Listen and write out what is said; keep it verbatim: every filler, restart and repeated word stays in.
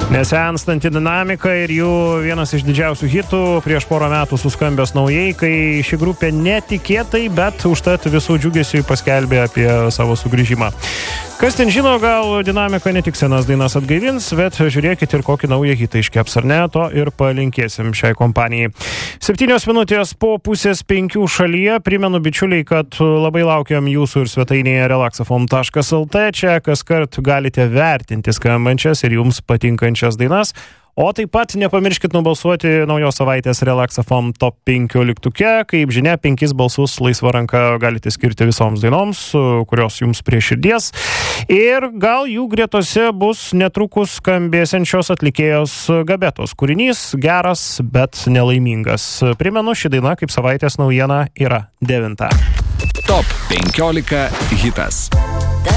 Nesenstanti dinamika ir jų vienas iš didžiausių hitų prieš porą metų suskambęs naujai, kai ši grupė netikėtai, bet užtat visų džiugesiui paskelbė apie savo sugrįžimą. Kas ten žino, gal dinamika ne tik senas dainas atgaivins, bet žiūrėkit ir kokį naują hitą iškeps, ar ne, to ir palinkėsim šiai kompanijai. Septynios minutės po pusės penkių šalyje. Primenu, bičiuliai, kad labai laukiam jūsų ir svetainėje relaxafon taškas lt. Čia kaskart galite vertinti skambančias ir jums patinkančias dainas. O taip pat nepamirškit nubalsuoti naujos savaitės Relaxafon top penkioliktuke. Kaip žinia, penkis balsus laisva ranka galite skirti visoms dainoms, kurios jums prie širdies. Ir gal jų gretose bus netrukus skambėsiančios atlikėjos Gabetos kūrinys, geras, bet nelaimingas. Primenu, ši daina kaip savaitės naujiena yra devinta. Top penkiolika hitas.